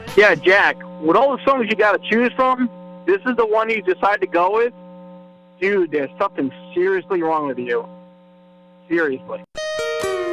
Yeah, Jack, with all the songs you got to choose from, this is the one you decide to go with? Dude, there's something seriously wrong with you. Seriously.